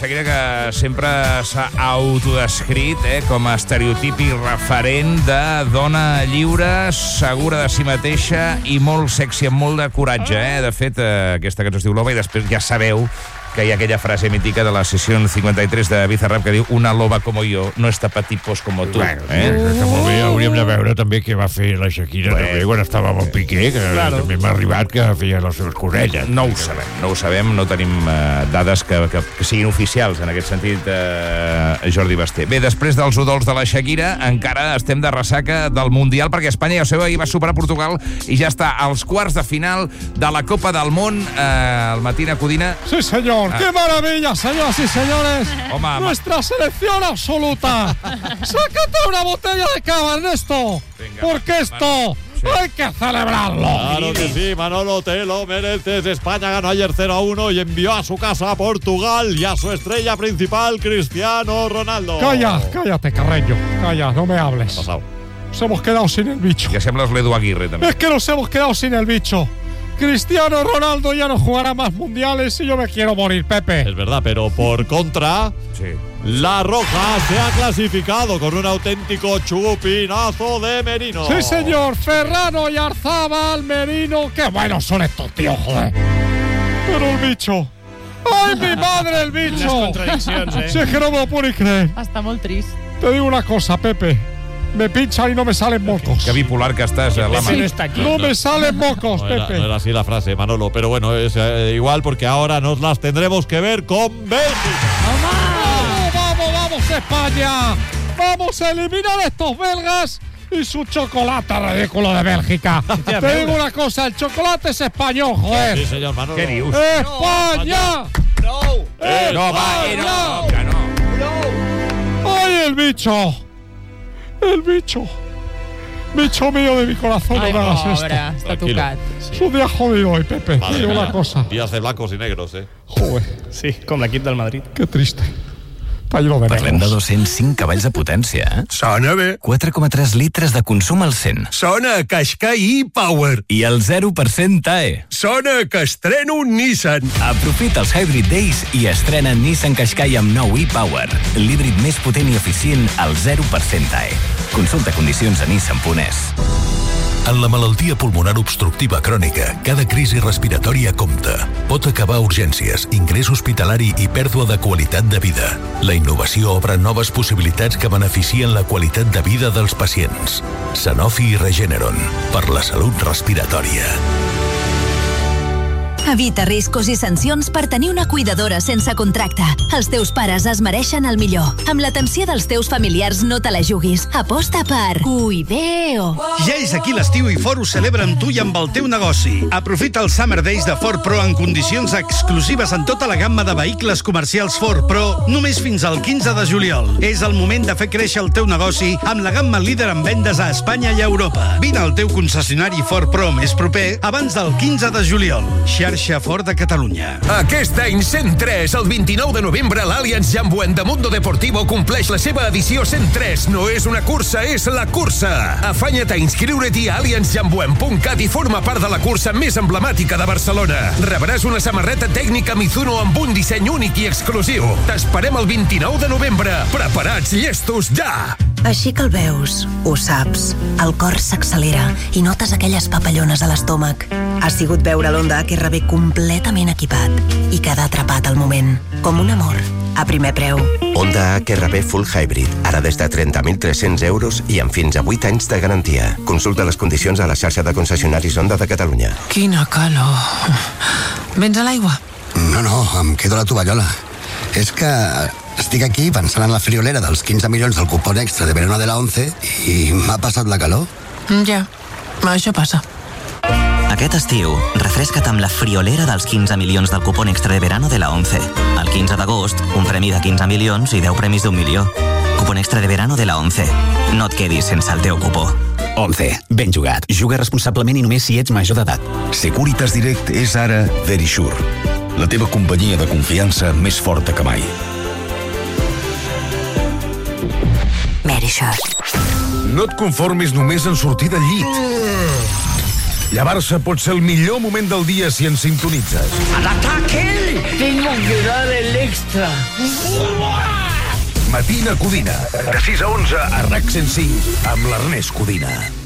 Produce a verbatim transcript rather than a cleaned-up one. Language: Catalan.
Shakira, que sempre s'ha autodescrit eh, com a estereotípic referent de dona lliure, segura de si mateixa i molt sexy, amb molt de coratge. Eh? De fet, eh, aquesta cançó es diu Loba, i després ja sabeu que hi ha aquella frase mítica de la sessió cinquanta i tres de Bizarrap que diu una loba como yo no està pa tipos como tu. Bueno, eh? que molt bé, hauríem de veure també què va fer la Shakira Bé, també quan estava amb el Piqué, que claro, també m'ha arribat que feia les seves corelles. No ho sabem, no ho sabem, no tenim uh, dades que, que, que siguin oficials en aquest sentit, uh, Jordi Basté. Bé, després dels udols de la Shakira, encara estem de ressaca del Mundial, perquè Espanya, ja ho sabeu, ahir va superar Portugal i ja està als quarts de final de la Copa del Món. Uh, el Matina Codina... Sí, señor. Ah. ¡Qué maravilla, señoras y señores! Oma, ¡nuestra selección absoluta! ¡Sácate una botella de cava, Ernesto! Venga, porque esto... Sí. ¡Hay que celebrarlo! Claro que sí, Manolo, te lo mereces. España ganó ayer cero a uno y envió a su casa a Portugal y a su estrella principal, Cristiano Ronaldo. Calla, cállate, Carreño. Calla, no me hables. Pasado. Nos hemos quedado sin el bicho. Ya sembles l'Edu Aguirre, també. Es que nos hemos quedado sin el bicho. Cristiano Ronaldo ya no jugará más mundiales y yo me quiero morir, Pepe. Es verdad, pero por contra... Sí. La Roja se ha clasificado con un auténtico chupinazo de Merino. Sí, señor. Ferrano y Arzabal, Merino. Qué buenos son estos tíos, joder. Pero el bicho... ¡Ay, mi madre, el bicho! Unes contradiccions, eh? Si es que no me lo puedo ni creer. Està molt trist. Te digo una cosa, Pepe. Me pinchan y no me salen mocos. Qué bipolar que estás, eh, Pepe no está aquí. No me salen mocos, no era, Pepe. no era así la frase, Manolo, pero bueno, es eh, igual porque ahora nos las tendremos que ver con Bélgica. ¡Vamos, vamos, vamos, España! ¡Vamos a eliminar a estos belgas y su chocolate ridículo de Bélgica! Te digo una cosa, el chocolate es español, joder. Sí, señor Manolo. ¿Qué dius? ¡España! No! Eh, no, va, eh, no, que no. ¡Ay, el bicho! El bicho. Bicho mío de mi corazón, Ai, no me hagas pobre, esto. està Tranquilo. tocat. Es un día jodido hoy, Pepe. Te Madre digo mía. una cosa. Días de blancos y negros, eh. Joder, Sí, com l'equip del Madrid. qué triste. Está lleno de Parlem de negros. dos-cents cinc cavalls de potència, eh? Sona bé. quatre coma tres litres de consum al cent. Sona a Qashqai e-Power. I el zero per cent T A E. Sona que estreno un Nissan. Aprofita els Hybrid Days i estrena Nissan Qashqai amb nou e-Power. L'híbrid més potent i eficient al zero per cent T A E. Consulta condicions a nissan punt es. En la malaltia pulmonar obstructiva crònica, cada crisi respiratòria compta. Pot acabar a urgències, ingrés hospitalari i pèrdua de qualitat de vida. La innovació obre noves possibilitats que beneficien la qualitat de vida dels pacients. Sanofi i Regeneron, per la salut respiratòria. Evita riscos i sancions per tenir una cuidadora sense contracte. Els teus pares es mereixen el millor. Amb l'atenció dels teus familiars no te la juguis. Aposta per Cuideo. Ja és aquí l'estiu i Ford ho celebra amb tu i amb el teu negoci. Aprofita els Summer Days de Ford Pro en condicions exclusives en tota la gamma de vehicles comercials Ford Pro, només fins al quinze de juliol. És el moment de fer créixer el teu negoci amb la gamma líder en vendes a Espanya i a Europa. Vine al teu concessionari Ford Pro més proper abans del quinze de juliol. Xarxa Ford de Catalunya. Aquest any cent tres, el vint-i-nou de novembre, l'Allianz Jambuent de Mundo Deportivo compleix la seva edició cent tres. No és una cursa, és la cursa. Afanya't a inscriure-t'hi a allianz jambuent punt cat i forma part de la cursa més emblemàtica de Barcelona. Rebràs una samarreta tècnica Mizuno amb un disseny únic i exclusiu. T'esperem el vint-i-nou de novembre. Preparats, llestos, ja! Així que el veus, ho saps, el cor s'accelera i notes aquelles papallones a l'estómac. Ha sigut veure l'Honda H R V completament equipat i quedar atrapat al moment, com un amor, a primer preu. Honda H R V Full Hybrid, ara des de trenta mil tres-cents euros i amb fins a vuit anys de garantia. Consulta les condicions a la xarxa de concessionaris Honda de Catalunya. Quina calor. Vens a l'aigua? No, no, em quedo a la tovallola. És que estic aquí pensant en la friolera dels quinze milions del cupón extra de verano de la once i m'ha passat la calor. Ja, això passa. Aquest estiu, refresca't amb la friolera dels quinze milions del cupón extra de verano de la once. El quinze d'agost, un premi de quinze milions i deu premis d'un milió. Cupón extra de verano de la once. No et quedis sense el teu cupó. once. Ben jugat. Juga responsablement i només si ets major d'edat. Securitas Direct és ara Verisure, la teva companyia de confiança més forta que mai. Verisure. No et conformis només en sortir del llit. Llevar-se pot ser el millor moment del dia si ens sintonitzes. A l'ataque! Tengo que dar el extra. Matina Codina. De sis a onze a RAC cent cinc amb l'Ernest Codina.